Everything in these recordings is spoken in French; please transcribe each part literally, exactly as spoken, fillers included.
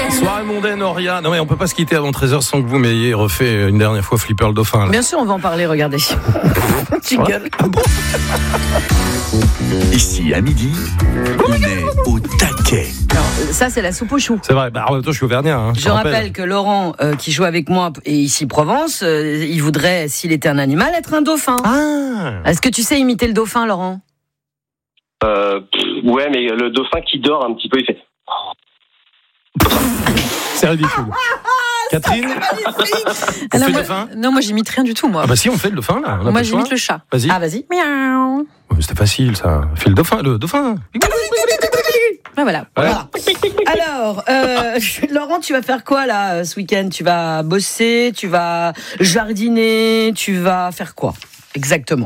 Soirée mondaine, Auria. Non mais on peut pas se quitter avant treize heures sans que vous m'ayez refait une dernière fois Flipper le dauphin. Là. Bien sûr, on va en parler, regardez. Tu gueules. Ah bon. Ici, à midi, on est au taquet. Alors, ça, c'est la soupe aux choux. C'est vrai, bah, en même temps, je suis auvergnat. Hein, je Je rappelle. rappelle que Laurent, euh, qui joue avec moi, et ici Provence, euh, il voudrait, s'il était un animal, être un dauphin. Ah. Est-ce que tu sais imiter le dauphin, Laurent ? Euh, pff, ouais, mais le dauphin qui dort un petit peu, il fait... C'est ridicule. Catherine, on non, fait moi, le dauphin ? Non, moi j'imite rien du tout, moi. Ah bah si, on fait le dauphin là. On a moi pas j'imite choix. le chat. Vas-y. Ah, vas-y. Miaou. Ouais, c'était facile ça. Fais le dauphin, le dauphin. Ah, voilà. Voilà. Alors, euh, Laurent, tu vas faire quoi là ce week-end ? Tu vas bosser, tu vas jardiner, tu vas faire quoi exactement ?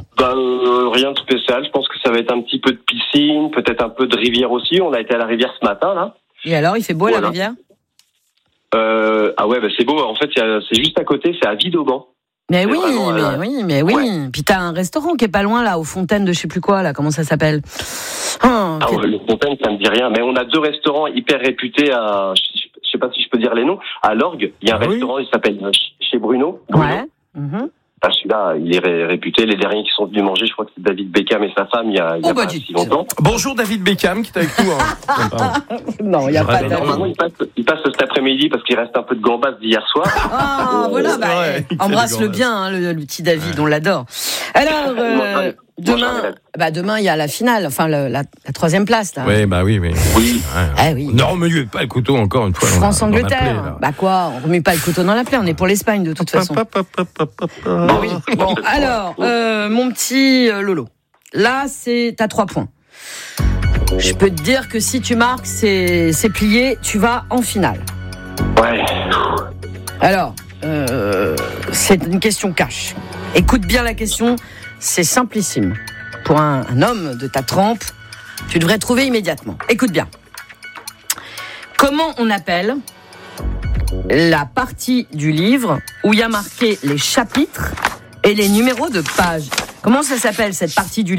Bah, euh, rien de spécial. Je pense que ça va être un petit peu de piscine, peut-être un peu de rivière aussi. On a été à la rivière ce matin, là. Et alors, il fait beau à Voilà. la rivière ? Euh, ah ouais, bah c'est beau. En fait, il y a- c'est juste à côté, c'est à Vidauban. Mais C'est oui, vraiment, mais euh, oui, mais oui. ouais. Puis t'as un restaurant qui est pas loin là, aux Fontaines de je sais plus quoi là. Comment ça s'appelle ? Oh, Ah quel- ouais, le Fontaine, ça me dit rien. Mais on a deux restaurants hyper réputés à... Je je sais pas si je peux dire les noms. À l'Orgue, il y a un Ah oui. restaurant, il s'appelle euh, chez Bruno. Bruno. Ouais. Mhm. Ah, celui-là, il est ré- réputé. Les derniers qui sont venus manger, je crois que c'est David Beckham et sa femme, il y a, il y a Oh, bah, pas dis- si longtemps. Bonjour David Beckham qui est avec nous. Hein. Non, il y a Je pas rêve de. Normalement, il passe, il passe cet après-midi parce qu'il reste un peu de gambas d'hier soir. Ah, voilà, c'est bah, vrai, eh, il fait embrasse-le des bien, hein, le, le petit David, on l'adore. Alors, euh, demain, bah, demain, il y a la finale, enfin, le- la, la troisième place, là. Oui, bah oui, oui. Oui. Ouais. Ah oui. Ne remuez pas le couteau encore une fois. dans la- dans la plaie, France-Angleterre. là. Bah quoi, on remet pas le couteau dans la plaie, on est pour l'Espagne de toute façon. Ah Oui. Bon, alors, euh, mon petit euh, Lolo, là, c'est t'as trois points. Je peux te dire que si tu marques, c'est, c'est plié, tu vas en finale. Ouais. Alors, euh, c'est une question cash. Écoute bien la question, c'est simplissime. Pour un, un homme de ta trempe, tu devrais trouver immédiatement. Écoute bien. Comment on appelle la partie du livre où il y a marqué les chapitres et les numéros de pages ? Comment ça s'appelle cette partie du livre ?